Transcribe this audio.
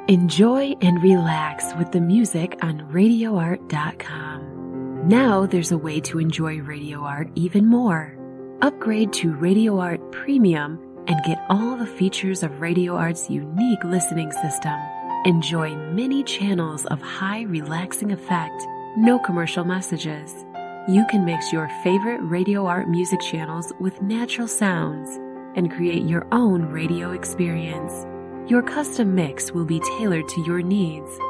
Enjoy and relax with the music on RadioArt.com. Now there's a way to enjoy Radio Art even more. Upgrade to Radio Art Premium and get all the features of Radio Art's unique listening system. Enjoy many channels of high relaxing effect, no commercial messages. You can mix your favorite Radio Art music channels with natural sounds and create your own radio experience. Your custom mix will be tailored to your needs.